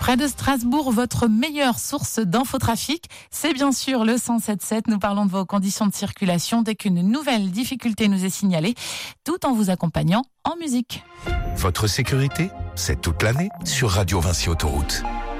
Près de Strasbourg, votre meilleure source d'infotrafic, c'est bien sûr le 107.7. Nous parlons de vos conditions de circulation dès qu'une nouvelle difficulté nous est signalée, tout en vous accompagnant en musique. Votre sécurité, c'est toute l'année sur Radio Vinci Autoroute.